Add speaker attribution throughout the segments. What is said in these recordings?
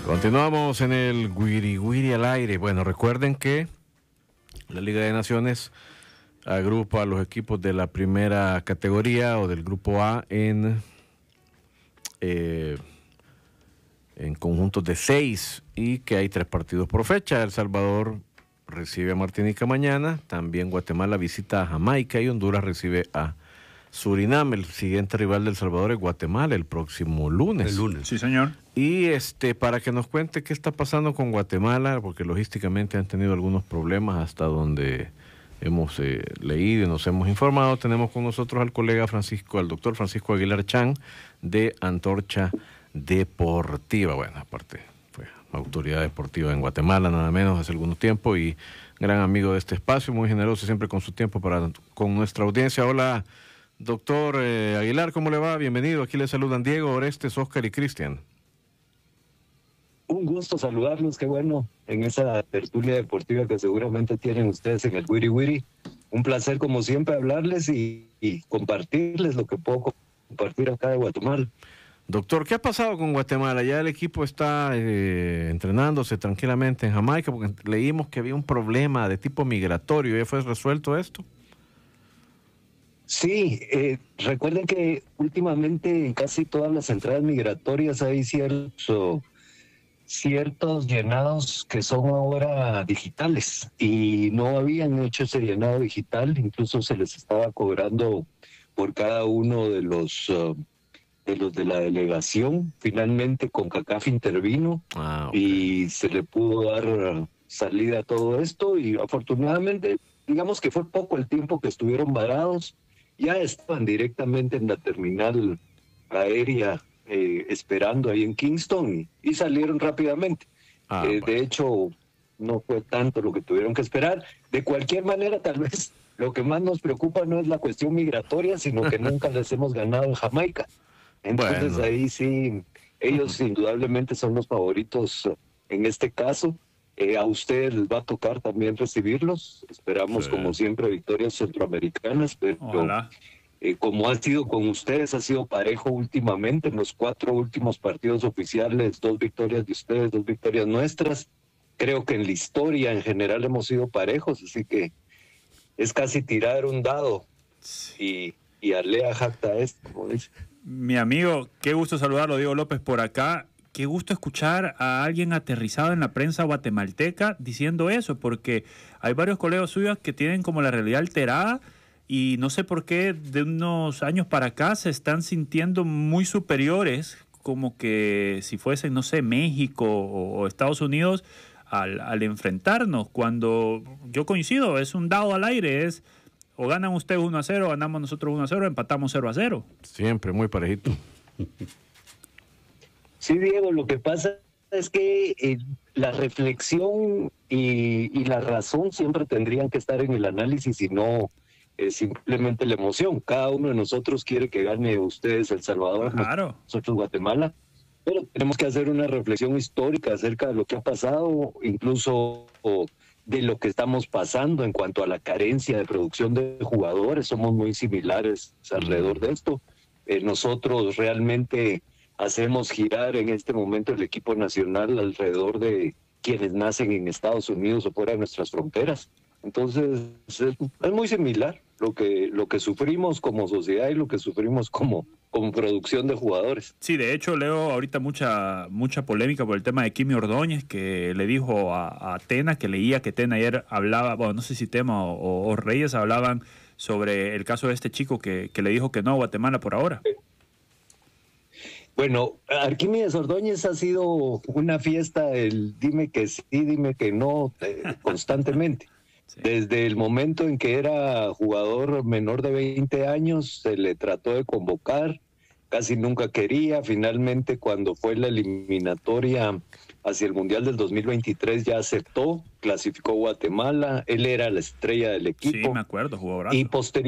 Speaker 1: Continuamos en el Guiri Guiri al aire. Bueno, recuerden que la Liga de Naciones agrupa a los equipos de la primera categoría o del grupo A en conjuntos de 6 y que hay 3 partidos por fecha. El Salvador recibe a Martinica mañana, también Guatemala visita a Jamaica y Honduras recibe a Surinam. El siguiente rival del Salvador es Guatemala el próximo lunes.
Speaker 2: El lunes.
Speaker 3: Sí, señor.
Speaker 1: Y para que nos cuente qué está pasando con Guatemala, porque logísticamente han tenido algunos problemas hasta donde hemos leído y nos hemos informado, tenemos con nosotros al doctor Francisco Aguilar Chan de Antorcha Deportiva. Bueno, aparte fue autoridad deportiva en Guatemala, nada menos, hace algunos tiempo, y gran amigo de este espacio, muy generoso siempre con su tiempo con nuestra audiencia. Hola, doctor Aguilar, ¿cómo le va? Bienvenido. Aquí le saludan Diego, Orestes, Oscar y Cristian.
Speaker 4: Un gusto saludarlos, qué bueno, en esa tertulia deportiva que seguramente tienen ustedes en el Wiri Wiri. Un placer, como siempre, hablarles y compartirles lo que puedo compartir acá de Guatemala.
Speaker 1: Doctor, ¿qué ha pasado con Guatemala? Ya el equipo está entrenándose tranquilamente en Jamaica, porque leímos que había un problema de tipo migratorio. ¿Ya fue resuelto esto?
Speaker 4: Sí, recuerden que últimamente en casi todas las entradas migratorias hay ciertos llenados que son ahora digitales y no habían hecho ese llenado digital, incluso se les estaba cobrando por cada uno de los de la delegación. Finalmente CONCACAF intervino y se le pudo dar salida a todo esto y afortunadamente, digamos que fue poco el tiempo que estuvieron varados, ya estaban directamente en la terminal aérea esperando ahí en Kingston y salieron rápidamente. De hecho, no fue tanto lo que tuvieron que esperar. De cualquier manera, tal vez lo que más nos preocupa no es la cuestión migratoria, sino que nunca les hemos ganado en Jamaica. Entonces bueno, ahí sí, ellos indudablemente son los favoritos en este caso. A ustedes les va a tocar también recibirlos. Esperamos, sí, como siempre, victorias centroamericanas, pero como ha sido con ustedes, ha sido parejo últimamente. En los 4 últimos partidos oficiales, 2 victorias de ustedes, 2 victorias nuestras. Creo que en la historia en general hemos sido parejos, así que es casi tirar un dado y alea jacta esto, como dice.
Speaker 3: Mi amigo, qué gusto saludarlo, Diego López por acá. Qué gusto escuchar a alguien aterrizado en la prensa guatemalteca diciendo eso, porque hay varios colegas suyos que tienen como la realidad alterada y no sé por qué de unos años para acá se están sintiendo muy superiores, como que si fuesen, no sé, México o Estados Unidos al enfrentarnos, cuando yo coincido, es un dado al aire, es o ganan ustedes 1-0, ganamos nosotros 1-0, empatamos 0-0.
Speaker 1: Siempre muy parejito.
Speaker 4: Sí, Diego, lo que pasa es que la reflexión y la razón siempre tendrían que estar en el análisis y no simplemente la emoción. Cada uno de nosotros quiere que gane ustedes El Salvador,
Speaker 3: claro,
Speaker 4: nosotros Guatemala, pero tenemos que hacer una reflexión histórica acerca de lo que ha pasado, incluso de lo que estamos pasando en cuanto a la carencia de producción de jugadores. Somos muy similares alrededor de esto. Nosotros realmente hacemos girar en este momento el equipo nacional alrededor de quienes nacen en Estados Unidos o fuera de nuestras fronteras. Entonces es muy similar lo que sufrimos como sociedad y lo que sufrimos como producción de jugadores.
Speaker 3: Sí, de hecho leo ahorita mucha polémica por el tema de Kimi Ordóñez, que le dijo a Tena, que leía que Tena ayer hablaba, bueno, no sé si Tena o Reyes hablaban sobre el caso de este chico que le dijo que no a Guatemala por ahora.
Speaker 4: Bueno, Arquímedes Ordóñez ha sido una fiesta el dime que sí, dime que no, constantemente. Sí. Desde el momento en que era jugador menor de 20 años, se le trató de convocar, casi nunca quería. Finalmente, cuando fue la eliminatoria hacia el Mundial del 2023, ya aceptó, clasificó Guatemala, él era la estrella del equipo.
Speaker 3: Sí, me acuerdo, jugó brazo.
Speaker 4: Y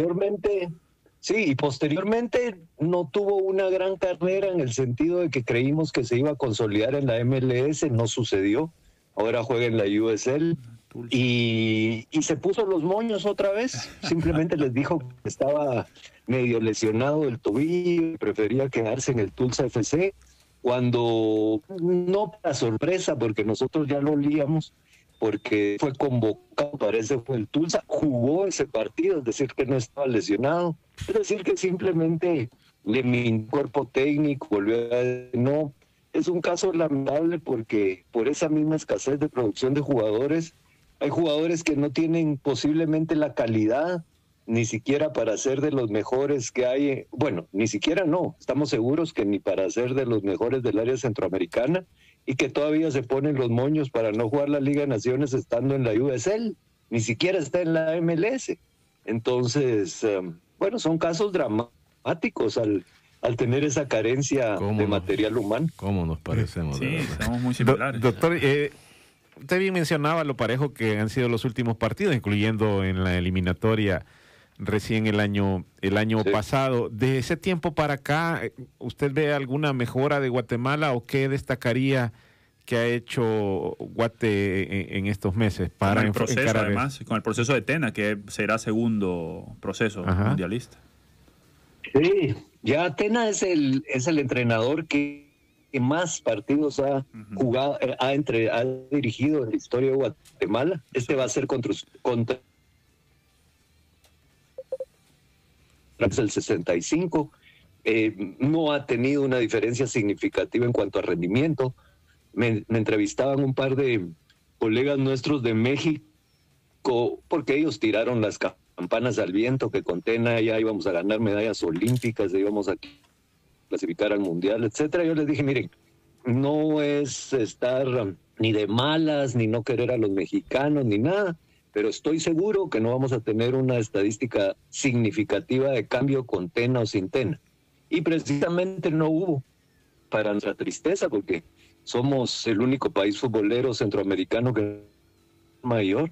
Speaker 4: posteriormente no tuvo una gran carrera en el sentido de que creímos que se iba a consolidar en la MLS, no sucedió. Ahora juega en la USL y se puso los moños otra vez. Simplemente les dijo que estaba medio lesionado del tobillo y prefería quedarse en el Tulsa FC. cuando, no para sorpresa, porque nosotros ya lo olíamos, porque fue convocado, parece fue el Tulsa, jugó ese partido, es decir, que no estaba lesionado, es decir, que simplemente le mintió cuerpo técnico, volvió a... No, es un caso lamentable porque por esa misma escasez de producción de jugadores, hay jugadores que no tienen posiblemente la calidad, ni siquiera para ser de los mejores que hay, bueno, ni siquiera no, estamos seguros que ni para ser de los mejores del área centroamericana, y que todavía se ponen los moños para no jugar la Liga de Naciones estando en la USL, ni siquiera está en la MLS. Entonces, bueno, son casos dramáticos al tener esa carencia de material humano.
Speaker 1: ¿Cómo nos parecemos?
Speaker 3: Sí, somos muy similares.
Speaker 1: Doctor, usted bien mencionaba lo parejo que han sido los últimos partidos, incluyendo en la eliminatoria recién el año sí. pasado. De ese tiempo para acá, ¿usted ve alguna mejora de Guatemala o qué destacaría que ha hecho Guate en estos meses para
Speaker 3: con el proceso, además, con el proceso de Tena, que será segundo proceso mundialista?
Speaker 4: Sí, ya Tena es el entrenador que más partidos ha jugado, ha dirigido en la historia de Guatemala. Este va a ser contra el 65, no ha tenido una diferencia significativa en cuanto a rendimiento. Me entrevistaban un par de colegas nuestros de México, porque ellos tiraron las campanas al viento, que con Tena ya íbamos a ganar medallas olímpicas, íbamos a clasificar al mundial, etcétera. Yo les dije, miren, no es estar ni de malas, ni no querer a los mexicanos, ni nada, pero estoy seguro que no vamos a tener una estadística significativa de cambio con Tena o sin Tena. Y precisamente no hubo, para nuestra tristeza, porque somos el único país futbolero centroamericano que es mayor,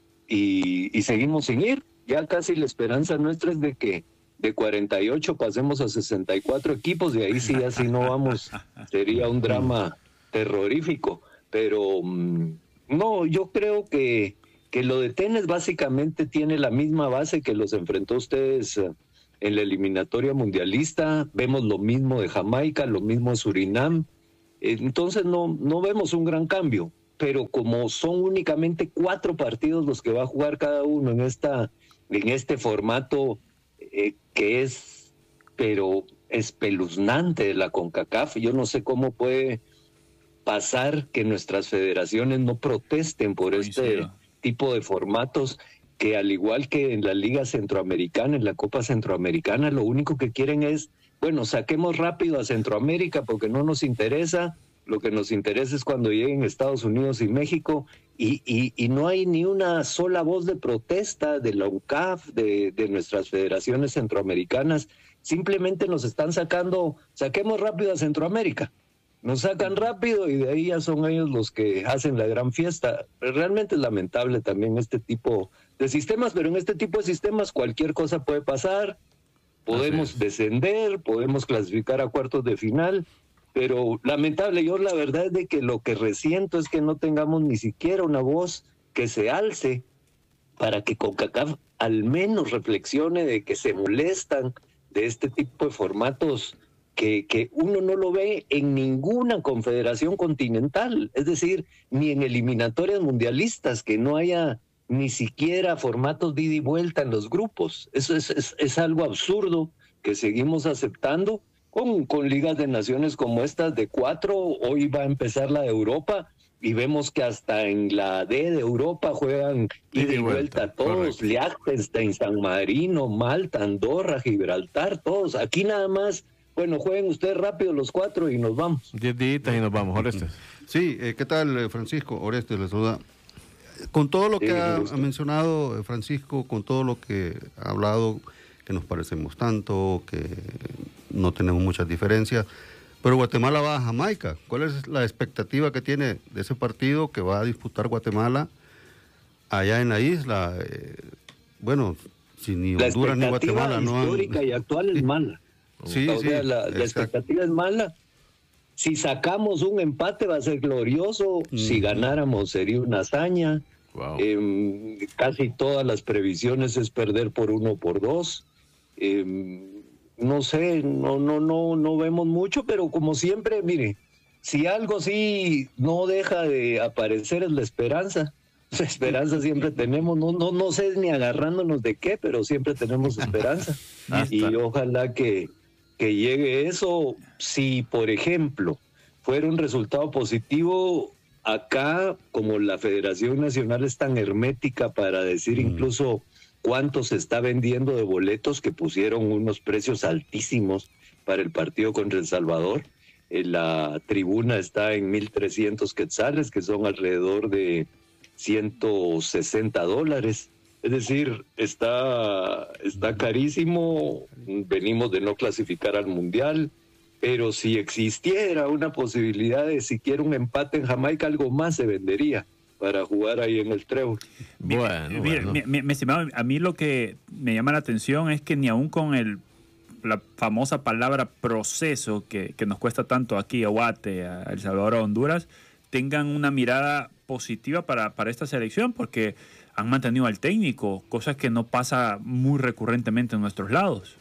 Speaker 4: y seguimos sin ir. Ya casi la esperanza nuestra es de que de 48 pasemos a 64 equipos, y ahí sí, así no vamos, sería un drama terrorífico. Pero no, yo creo que lo de Tenes básicamente tiene la misma base que los enfrentó ustedes en la eliminatoria mundialista. Vemos lo mismo de Jamaica, lo mismo de Surinam. Entonces no vemos un gran cambio, pero como son únicamente 4 partidos los que va a jugar cada uno en este formato que es, pero espeluznante, de la CONCACAF, yo no sé cómo puede pasar que nuestras federaciones no protesten por este tipo de formatos, que al igual que en la Liga Centroamericana, en la Copa Centroamericana, lo único que quieren es, bueno, saquemos rápido a Centroamérica porque no nos interesa, lo que nos interesa es cuando lleguen Estados Unidos y México, y no hay ni una sola voz de protesta de la UNCAF, de nuestras federaciones centroamericanas. Simplemente nos están saquemos rápido a Centroamérica. Nos sacan rápido y de ahí ya son ellos los que hacen la gran fiesta. Realmente es lamentable también este tipo de sistemas, pero en este tipo de sistemas cualquier cosa puede pasar. Podemos descender, podemos clasificar a cuartos de final, pero lamentable. Yo la verdad es de que lo que resiento es que no tengamos ni siquiera una voz que se alce para que CONCACAF al menos reflexione de que se molestan de este tipo de formatos que uno no lo ve en ninguna confederación continental, es decir, ni en eliminatorias mundialistas, que no haya ni siquiera formatos de ida y vuelta en los grupos. Eso es algo absurdo que seguimos aceptando con ligas de naciones como estas de 4. Hoy va a empezar la de Europa y vemos que hasta en la D de Europa juegan ida y vuelta todos, Liechtenstein, San Marino, Malta, Andorra, Gibraltar, todos. Aquí nada más, bueno, jueguen ustedes rápido los 4 y nos vamos.
Speaker 1: 10 días y nos vamos. Orestes.
Speaker 2: Sí, ¿qué tal, Francisco? Orestes les saluda. Con todo lo que ha mencionado Francisco, con todo lo que ha hablado, que nos parecemos tanto, que no tenemos muchas diferencias, pero Guatemala va a Jamaica. ¿Cuál es la expectativa que tiene de ese partido que va a disputar Guatemala allá en la isla? Bueno, si ni Honduras ni Guatemala no han...
Speaker 4: La histórica y actual es mala.
Speaker 2: Sí,
Speaker 4: o sea, la expectativa es mala. Si sacamos un empate va a ser glorioso, si ganáramos sería una hazaña.
Speaker 1: Wow.
Speaker 4: Casi todas las previsiones es perder por 1 o por 2. no sé, no vemos mucho, pero como siempre, mire, si algo sí no deja de aparecer es la esperanza. La esperanza siempre tenemos, no sé ni agarrándonos de qué, pero siempre tenemos esperanza. Y ojalá que llegue eso. Si, por ejemplo, fuera un resultado positivo, acá, como la Federación Nacional es tan hermética para decir incluso cuánto se está vendiendo de boletos, que pusieron unos precios altísimos para el partido contra El Salvador. La tribuna está en 1,300 quetzales, que son alrededor de $160. Es decir, está carísimo. Venimos de no clasificar al Mundial, pero si existiera una posibilidad de siquiera un empate en Jamaica, algo más se vendería para jugar ahí en el Trébol.
Speaker 3: Bueno. Mi estimado, a mí lo que me llama la atención es que ni aún con la famosa palabra proceso que nos cuesta tanto aquí a Guate, a El Salvador, a Honduras, tengan una mirada positiva para esta selección, porque han mantenido al técnico, cosa que no pasa muy recurrentemente en nuestros lados.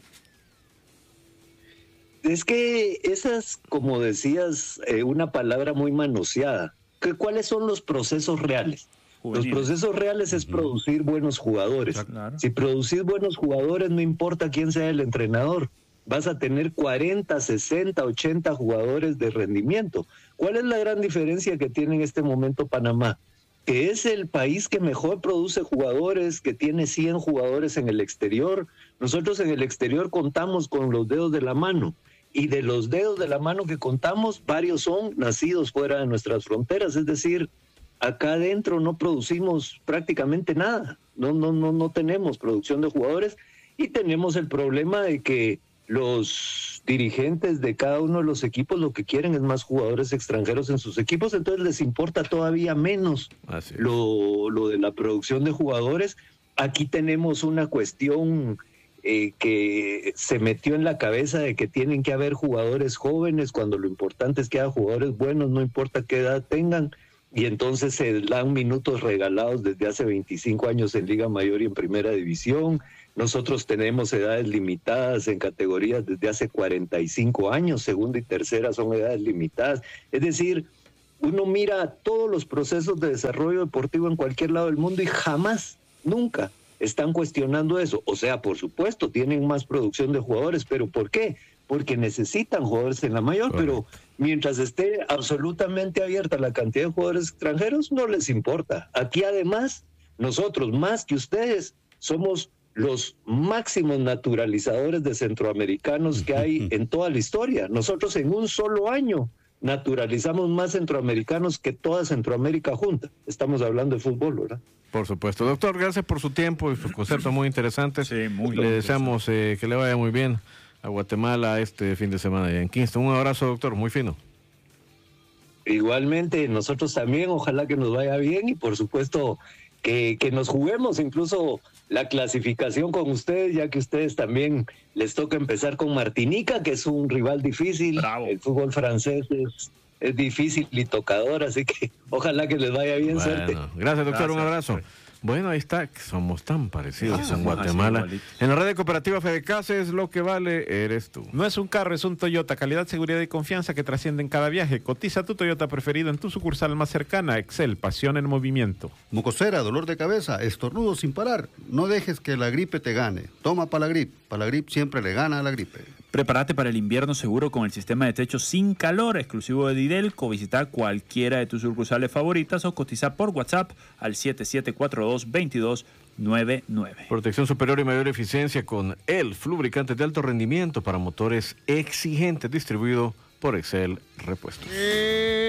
Speaker 4: Es que esa es, como decías, una palabra muy manoseada. ¿Cuáles son los procesos reales? Juveniles. Los procesos reales es producir buenos jugadores. Claro. Si producís buenos jugadores, no importa quién sea el entrenador, vas a tener 40, 60, 80 jugadores de rendimiento. ¿Cuál es la gran diferencia que tiene en este momento Panamá? Que es el país que mejor produce jugadores, que tiene 100 jugadores en el exterior. Nosotros en el exterior contamos con los dedos de la mano. Y de los dedos de la mano que contamos, varios son nacidos fuera de nuestras fronteras. Es decir, acá adentro no producimos prácticamente nada. No tenemos producción de jugadores, y tenemos el problema de que los dirigentes de cada uno de los equipos lo que quieren es más jugadores extranjeros en sus equipos, entonces les importa todavía menos lo de la producción de jugadores. Aquí tenemos una cuestión que se metió en la cabeza de que tienen que haber jugadores jóvenes, cuando lo importante es que haya jugadores buenos, no importa qué edad tengan, y entonces se dan minutos regalados desde hace 25 años en Liga Mayor y en Primera División. Nosotros tenemos edades limitadas en categorías desde hace 45 años, segunda y tercera son edades limitadas. Es decir, uno mira todos los procesos de desarrollo deportivo en cualquier lado del mundo y jamás, nunca están cuestionando eso. O sea, por supuesto, tienen más producción de jugadores, pero ¿por qué? Porque necesitan jugadores en la mayor, pero mientras esté absolutamente abierta la cantidad de jugadores extranjeros, no les importa. Aquí además, nosotros, más que ustedes, somos los máximos naturalizadores de centroamericanos que hay en toda la historia. Nosotros en un solo año naturalizamos más centroamericanos que toda Centroamérica junta. Estamos hablando de fútbol, ¿verdad?
Speaker 1: Por supuesto. Doctor, gracias por su tiempo y sus conceptos muy interesantes.
Speaker 3: Sí, muy
Speaker 1: le deseamos que le vaya muy bien a Guatemala este fin de semana allá en Kingston. Un abrazo, doctor, muy fino.
Speaker 4: Igualmente, nosotros también, ojalá que nos vaya bien, y por supuesto que nos juguemos incluso la clasificación con ustedes, ya que ustedes también les toca empezar con Martinica, que es un rival difícil. Bravo. El fútbol francés es difícil y tocador, así que ojalá que les vaya bien, suerte.
Speaker 1: Gracias, doctor, gracias. Un abrazo. Bueno, ahí está, somos tan parecidos en Guatemala. En la red de cooperativa Fedecases, lo que vale eres tú.
Speaker 5: No es un carro, es un Toyota. Calidad, seguridad y confianza que trasciende en cada viaje. Cotiza tu Toyota preferido en tu sucursal más cercana. Excel, pasión en movimiento.
Speaker 2: Mucosera, dolor de cabeza, estornudo sin parar. No dejes que la gripe te gane. Toma Palagrip. Palagrip siempre le gana a la gripe.
Speaker 3: Prepárate para el invierno seguro con el sistema de techo sin calor exclusivo de Didelco. Visita cualquiera de tus sucursales favoritas o cotiza por WhatsApp al 7742-2299.
Speaker 1: Protección superior y mayor eficiencia con ELF, lubricantes de alto rendimiento para motores exigentes, distribuido por Excel Repuestos.